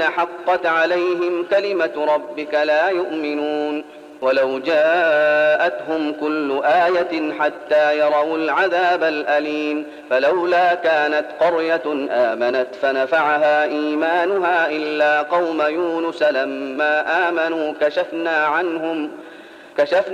الذين حقت عليهم كلمة ربك لا يؤمنون ولو جاءتهم كل آية حتى يروا العذاب الأليم فلولا كانت قرية آمنت فنفعها إيمانها إلا قوم يونس لما آمنوا كشفنا